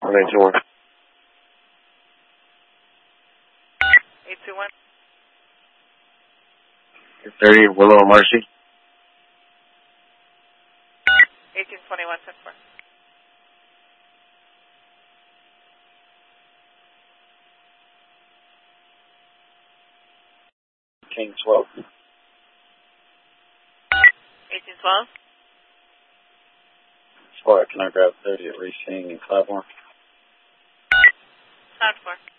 1821. 821. 30 Willow Marcy. 1821, 10-4. King 12. 1812. Squad, can I grab 30 at Racing and Cloudmore? Sound 4.